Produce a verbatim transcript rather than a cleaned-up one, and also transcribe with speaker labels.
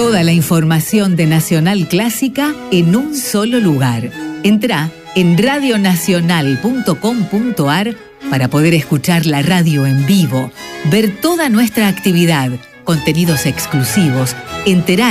Speaker 1: Toda la información de Nacional Clásica en un solo lugar. Entrá en radio nacional punto com punto a r para poder escuchar la radio en vivo, ver toda nuestra actividad, contenidos exclusivos, enterar